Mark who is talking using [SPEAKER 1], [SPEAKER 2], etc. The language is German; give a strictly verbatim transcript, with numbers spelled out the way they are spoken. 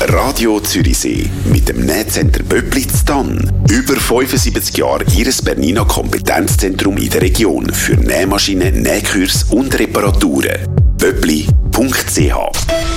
[SPEAKER 1] Radio Zürichsee mit dem Nähcenter Böppli in Thann. Über fünfundsiebzig Jahre Ihres Bernina Kompetenzzentrum in der Region für Nähmaschinen, Nähkurs und Reparaturen. böppli punkt c h